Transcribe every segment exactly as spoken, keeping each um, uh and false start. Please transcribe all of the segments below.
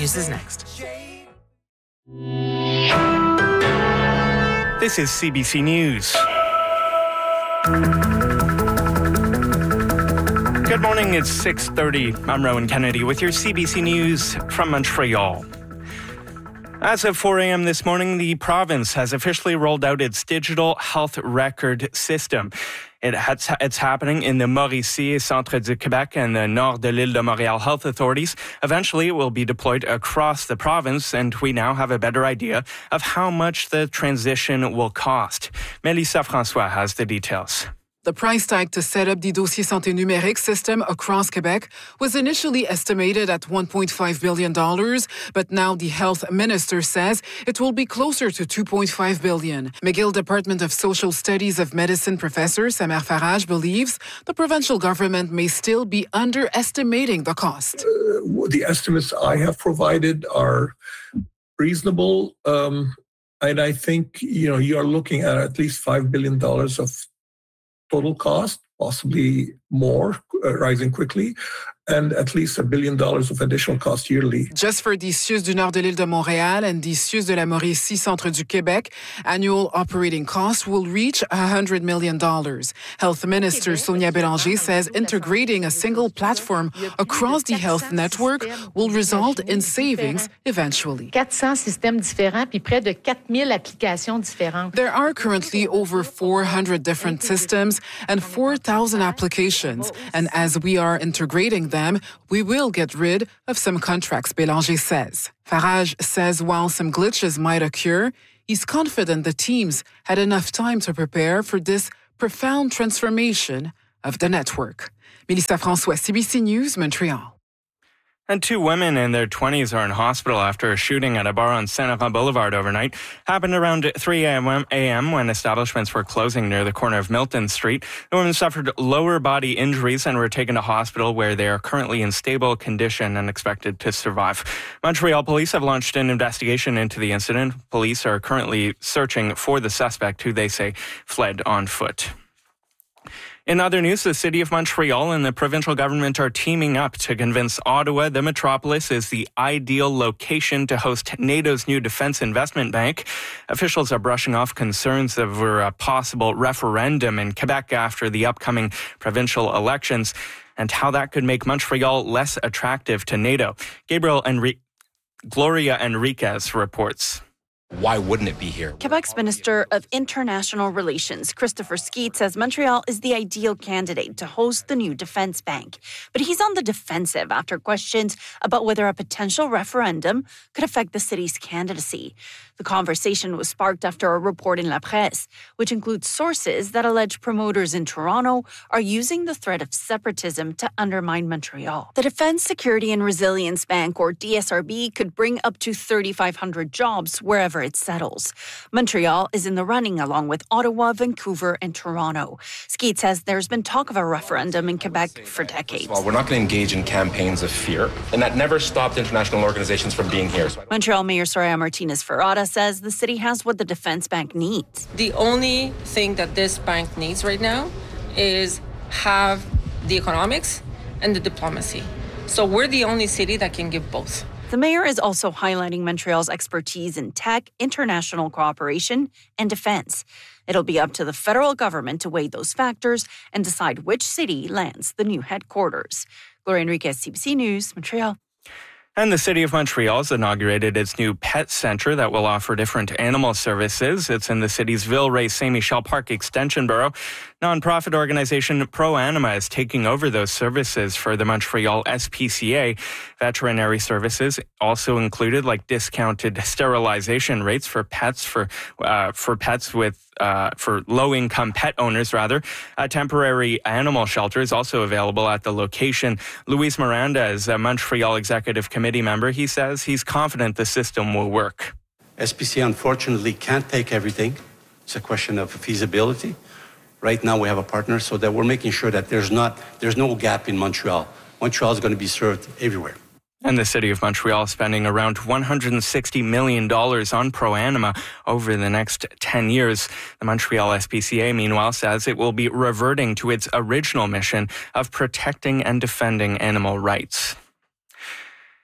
News is next. This is C B C News. Good morning, it's six thirty. I'm Rowan Kennedy with your C B C News from Montreal. As of four a.m. this morning, the province has officially rolled out its digital health record system. It has, it's happening in the Mauricie, Centre du Québec, and the Nord de l'Île de Montréal health authorities. Eventually, it will be deployed across the province, and we now have a better idea of how much the transition will cost. Mélissa François has the details. The price tag to set up the Dossier Santé Numérique system across Quebec was initially estimated at one point five billion dollars, but now the health minister says it will be closer to two point five billion dollars. McGill Department of Social Studies of Medicine professor Samer Farage believes the provincial government may still be underestimating the cost. Uh, the estimates I have provided are reasonable, um, and I think you know you are looking at at least five billion dollars of total cost, possibly more, uh, rising quickly, and at least a billion dollars of additional cost yearly. Just for the C I U S du Nord de l'Île de Montréal and the C I U S de la Mauricie Centre du Québec, annual operating costs will reach one hundred million dollars. Health Minister Sonia Bélanger says integrating a single platform across the health network will result in savings eventually. four hundred systèmes différents puis près de four thousand applications différentes. There are currently over four hundred different systems and four thousand applications, and as we are integrating them, Them, we will get rid of some contracts, Bélanger says. Farage says while some glitches might occur, he's confident the teams had enough time to prepare for this profound transformation of the network. Mélissa François, C B C News, Montreal. And two women in their twenties are in hospital after a shooting at a bar on Saint Laurent Boulevard overnight. Happened around three a.m. when establishments were closing near the corner of Milton Street. The women suffered lower body injuries and were taken to hospital where they are currently in stable condition and expected to survive. Montreal police have launched an investigation into the incident. Police are currently searching for the suspect who they say fled on foot. In other news, the City of Montreal and the provincial government are teaming up to convince Ottawa the metropolis is the ideal location to host NATO's new defense investment bank. Officials are brushing off concerns over a possible referendum in Quebec after the upcoming provincial elections and how that could make Montreal less attractive to NATO. Gabriel Enri- Gloria Enriquez reports. Why wouldn't it be here? Quebec's Minister of International Relations, Christopher Skeete, says Montreal is the ideal candidate to host the new defense bank. But he's on the defensive after questions about whether a potential referendum could affect the city's candidacy. The conversation was sparked after a report in La Presse, which includes sources that allege promoters in Toronto are using the threat of separatism to undermine Montreal. The Defense Security and Resilience Bank, or D S R B, could bring up to thirty-five hundred jobs wherever it settles. Montreal is in the running along with Ottawa, Vancouver, and Toronto. Skeete says there's been talk of a referendum in Quebec for decades. Well, we're not going to engage in campaigns of fear, and that never stopped international organizations from being here. So Montreal Mayor Soraya Martinez-Ferrada says the city has what the defense bank needs. The only thing that this bank needs right now is have the economics and the diplomacy. So we're the only city that can give both. The mayor is also highlighting Montreal's expertise in tech, international cooperation, and defense. It'll be up to the federal government to weigh those factors and decide which city lands the new headquarters. Gloria Enriquez, C B C News, Montreal. And the City of Montreal has inaugurated its new pet center that will offer different animal services. It's in the city's Villeray-Saint Michel Park Extension Borough. Nonprofit organization Pro Anima is taking over those services for the Montreal S P C A. Veterinary services also included like discounted sterilization rates for pets for uh, for pets with Uh, for low-income pet owners, rather. A temporary animal shelter is also available at the location. Luis Miranda is a Montreal Executive Committee member. He says he's confident the system will work. S P C A, unfortunately, can't take everything. It's a question of feasibility. Right now, we have a partner, so that we're making sure that there's not there's no gap in Montreal. Montreal is going to be served everywhere. And the City of Montreal is spending around one hundred sixty million dollars on Pro Anima over the next ten years. The Montreal S P C A, meanwhile, says it will be reverting to its original mission of protecting and defending animal rights.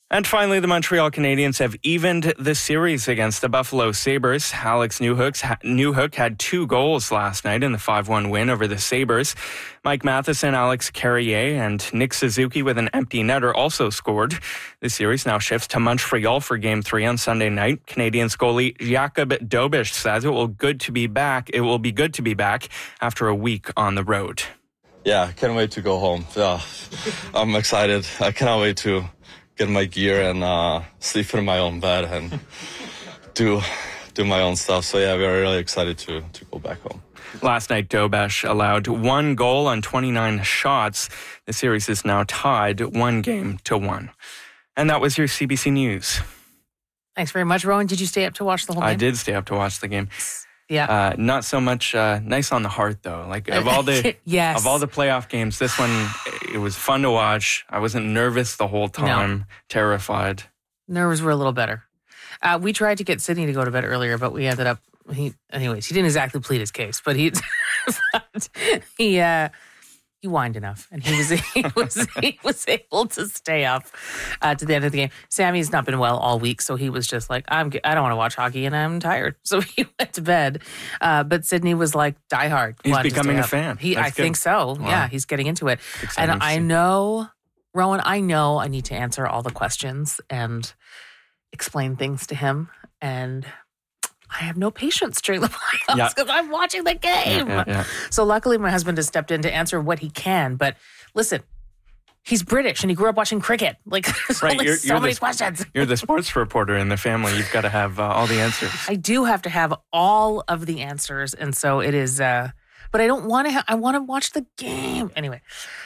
And finally, the Montreal Canadiens have evened the series against the Buffalo Sabres. Alex Newhook, Newhook had two goals last night in the five one win over the Sabres. Mike Matheson, Alex Carrier, and Nick Suzuki with an empty netter also scored. The series now shifts to Montreal for Game three on Sunday night. Canadiens goalie Jakob Dobish says it will good to be back. It will be good to be back after a week on the road. Yeah, can't wait to go home. Yeah, I'm excited. I cannot wait to get my gear and uh, sleep in my own bed and do do my own stuff. So yeah, we're really excited to to go back home. Last night, Dobish allowed one goal on twenty-nine shots. The series is now tied one game to one. And that was your C B C News. Thanks very much, Rowan. Did you stay up to watch the whole game? I did stay up to watch the game. Yeah. Uh, not so much uh, nice on the heart, though. Like, of all the yes. of all the playoff games, this one, it was fun to watch. I wasn't nervous the whole time, no. terrified. Nerves were a little better. Uh, we tried to get Sydney to go to bed earlier, but we ended up, he, anyways, he didn't exactly plead his case, but he, but he, uh, he whined enough, and he was he was he was able to stay up uh, to the end of the game. Sammy's not been well all week, so he was just like, I'm I don't want to watch hockey, and I'm tired, so he went to bed. Uh, but Sydney was like diehard. He's becoming a fan. He, That's I good. think so. Wow. Yeah, he's getting into it, and I know, Rowan, I know I need to answer all the questions and explain things to him, and I have no patience during the playoffs because yeah. I'm watching the game. Yeah, yeah, yeah. So luckily my husband has stepped in to answer what he can. But listen, he's British and he grew up watching cricket. Like, there's right, only you're, so you're many the, questions. You're the sports reporter in the family. You've got to have uh, all the answers. I do have to have all of the answers. And so it is, uh, but I don't want to, ha- I want to watch the game. Anyway.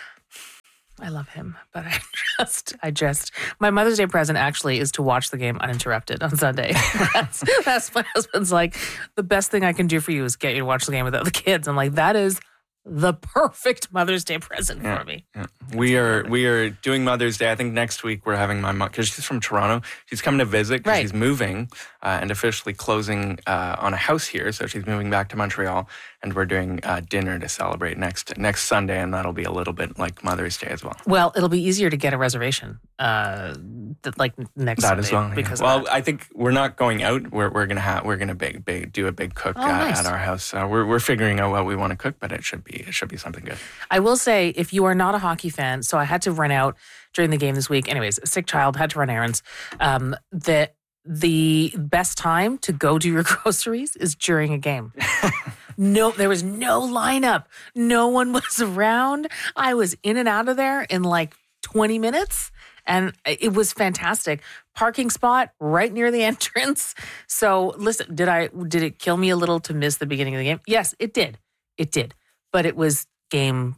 I love him, but I just, I just, my Mother's Day present actually is to watch the game uninterrupted on Sunday. that's, that's my husband's like, the best thing I can do for you is get you to watch the game without the kids. I'm like, that is the perfect Mother's Day present yeah, for me. Yeah. We are we are doing Mother's Day. I think next week we're having my mom, because she's from Toronto. She's coming to visit because right. she's moving uh, and officially closing uh, on a house here. So she's moving back to Montreal, and we're doing uh, dinner to celebrate next next Sunday, and that'll be a little bit like Mother's Day as well. Well, it'll be easier to get a reservation uh, like next that Sunday as well. because yeah. of well, that. I think we're not going out. We're we're gonna have we're gonna big, big, do a big cook oh, uh, nice. at our house. Uh, we're we're figuring out what we want to cook, but it should be it should be something good. I will say, if you are not a hockey fan, so I had to run out during the game this week. Anyways, a sick child, had to run errands. Um, the the best time to go do your groceries is during a game. No, there was no lineup. No one was around. I was in and out of there in like twenty minutes. And it was fantastic. Parking spot right near the entrance. So listen, did I did it kill me a little to miss the beginning of the game? Yes, it did. It did. But it was game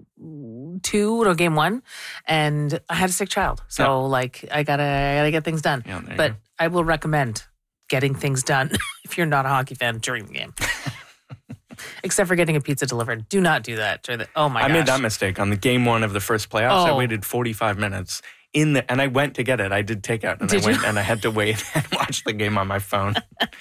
two or game one, and I had a sick child. So yeah. like I gotta I gotta get things done. Yeah, but I will recommend getting things done if you're not a hockey fan during the game. Except for getting a pizza delivered. Do not do that. The, oh my I gosh. made that mistake on the game one of the first playoffs. Oh. I waited forty-five minutes in the, and I went to get it. I did takeout, and did I went you? and I had to wait and watch the game on my phone.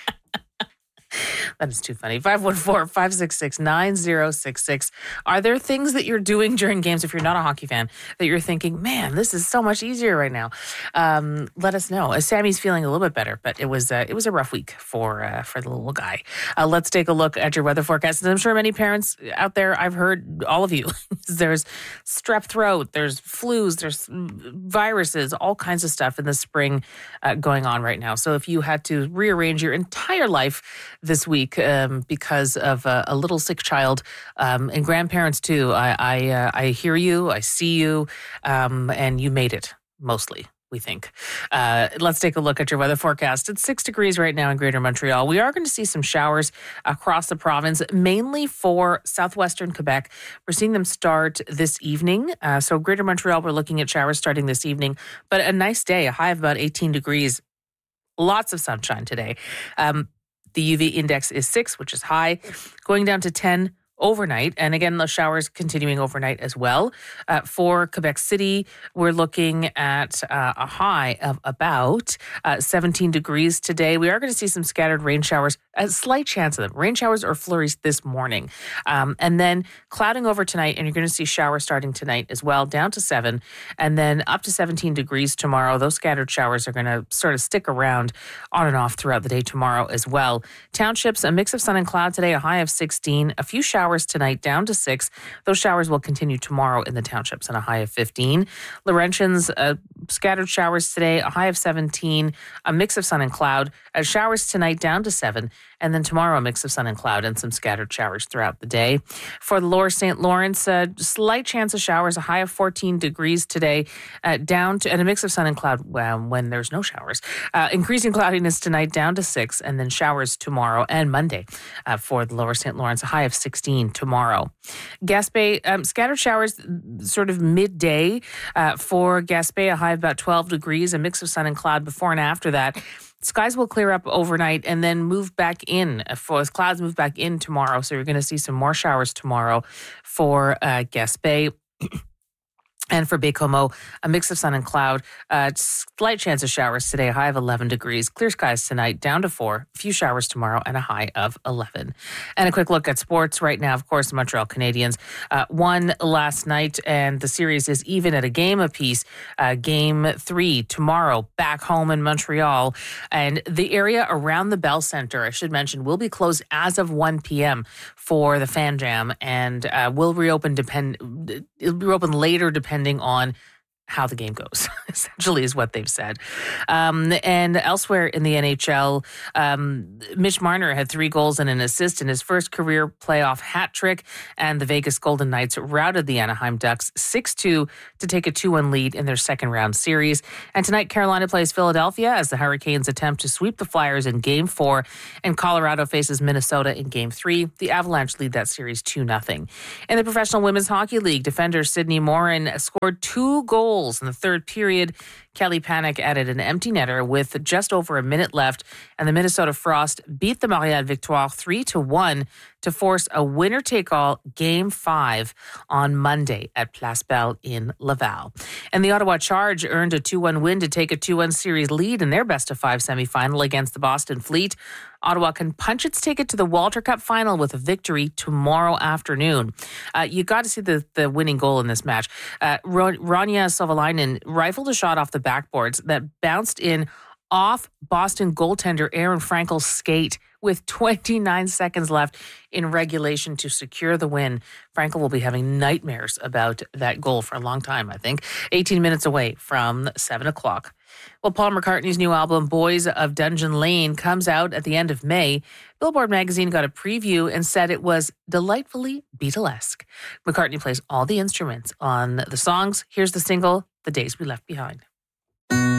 That is too funny. five one four, five six six, nine zero six six. Are there things that you're doing during games, if you're not a hockey fan, that you're thinking, man, this is so much easier right now? Um, let us know. Uh, Sammy's feeling a little bit better, but it was uh, it was a rough week for uh, for the little guy. Uh, let's take a look at your weather forecast. And I'm sure many parents out there, I've heard all of you. There's strep throat, there's flus, there's viruses, all kinds of stuff in the spring uh, going on right now. So if you had to rearrange your entire life this week um, because of a, a little sick child um, and grandparents too. I I, uh, I hear you, I see you, um, and you made it mostly. We think. Uh, let's take a look at your weather forecast. It's six degrees right now in Greater Montreal. We are going to see some showers across the province, mainly for southwestern Quebec. We're seeing them start this evening. Uh, so Greater Montreal, we're looking at showers starting this evening, but a nice day, a high of about eighteen degrees. Lots of sunshine today. Um, the U V index is six, which is high, going down to ten overnight. And again, the showers continuing overnight as well. Uh, for Quebec City, we're looking at uh, a high of about uh, seventeen degrees today. We are going to see some scattered rain showers A slight chance of them. Rain showers or flurries this morning. Um, and then clouding over tonight, and you're going to see showers starting tonight as well, down to seven, and then up to seventeen degrees tomorrow. Those scattered showers are going to sort of stick around on and off throughout the day tomorrow as well. Townships, a mix of sun and cloud today, a high of sixteen. A few showers tonight, down to six. Those showers will continue tomorrow in the townships and a high of fifteen. Laurentians, uh, scattered showers today, a high of seventeen. A mix of sun and cloud. Uh, showers tonight, down to seven. And then tomorrow, a mix of sun and cloud and some scattered showers throughout the day. For the lower Saint Lawrence, a slight chance of showers, a high of fourteen degrees today, uh, down to, and a mix of sun and cloud um, when there's no showers. Uh, increasing cloudiness tonight, down to six, and then showers tomorrow and Monday uh, for the lower Saint Lawrence, a high of sixteen tomorrow. Gaspé, um, scattered showers sort of midday uh, for Gaspé, a high of about twelve degrees, a mix of sun and cloud before and after that. Skies will clear up overnight and then move back in. For clouds move back in tomorrow, so you're going to see some more showers tomorrow for uh, Gaspé. And for Baie-Comeau, a mix of sun and cloud. Uh, slight chance of showers today, a high of eleven degrees. Clear skies tonight, down to four. A few showers tomorrow, and a high of eleven. And a quick look at sports right now. Of course, the Montreal Canadiens uh, won last night, and the series is even at a game apiece. Uh, game three tomorrow, back home in Montreal. And the area around the Bell Centre, I should mention, will be closed as of one p.m. for the Fan Jam, and uh, will reopen depend. It'll be reopen later, depending on how the game goes, essentially is what they've said. Um, and elsewhere in the N H L, um, Mitch Marner had three goals and an assist in his first career playoff hat trick, and the Vegas Golden Knights routed the Anaheim Ducks six two to take a two one lead in their second round series. And tonight, Carolina plays Philadelphia as the Hurricanes attempt to sweep the Flyers in game four, and Colorado faces Minnesota in game three. The Avalanche lead that series two nothing. In the Professional Women's Hockey League, defender Sydney Morin scored two goals in the third period. Kelly Panic added an empty netter with just over a minute left, and the Minnesota Frost beat the Montréal Victoire three to one to force a winner-take-all Game five on Monday at Place Belle in Laval. And the Ottawa Charge earned a two one win to take a two one series lead in their best-of-five semifinal against the Boston Fleet. Ottawa can punch its ticket to the Walter Cup final with a victory tomorrow afternoon. Uh, you got to see the, the winning goal in this match. Uh, Ronja Savolainen rifled a shot off the backboards that bounced in off Boston goaltender Aaron Frankel's skate with twenty-nine seconds left in regulation to secure the win. Frankel will be having nightmares about that goal for a long time, I think. eighteen minutes away from seven o'clock. Well, Paul McCartney's new album, Boys of Dungeon Lane, comes out at the end of May. Billboard magazine got a preview and said it was delightfully Beatlesque. McCartney plays all the instruments on the songs. Here's the single, The Days We Left Behind.